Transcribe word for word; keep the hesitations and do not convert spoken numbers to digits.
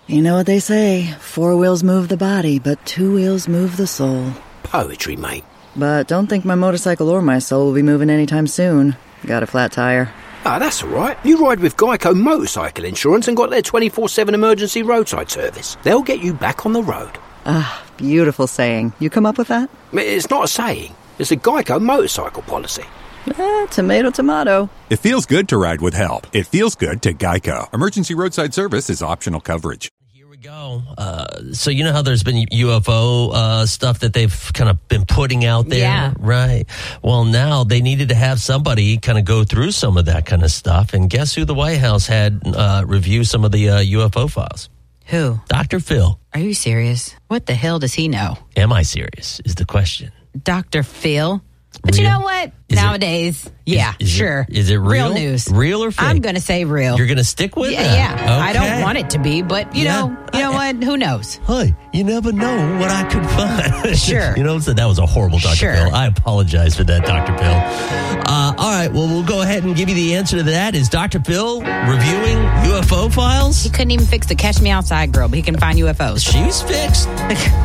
You know what they say, four wheels move the body, but two wheels move the soul. Poetry, mate. But don't think my motorcycle or my soul will be moving anytime soon. Got a flat tire. Ah, that's all right. You ride with Geico Motorcycle Insurance and got their twenty-four seven emergency roadside service. They'll get you back on the road. Ah, beautiful saying. You come up with that? It's not a saying. It's a Geico motorcycle policy. Eh, tomato, tomato. It feels good to ride with help. It feels good to Geico. Emergency roadside service is optional coverage. Go. Uh, so you know how there's been U F O uh, stuff that they've kind of been putting out there? Yeah. Right. Well, now they needed to have somebody kind of go through some of that kind of stuff. And guess who the White House had uh, review some of the uh, U F O files? Who? Doctor Phil. Are you serious? What the hell does he know? Am I serious is the question. Doctor Phil? But Real? you know what? Is Nowadays, it, yeah, is, is sure. It, is it real? Real news. Real or fake? I'm going to say real. You're going to stick with yeah, that? Yeah. I don't Okay. want it to be, but you Yeah. know, you know what? Who knows? Hey, you never know what I could find. Sure. You know, so that was a horrible Doctor Sure. Bill. I apologize for that, Doctor Bill. Uh, all right, well, we'll go ahead and give you the answer to that. Is Doctor Bill reviewing U F O files? He couldn't even fix the Catch Me Outside girl, but he can find U F Os. She's fixed.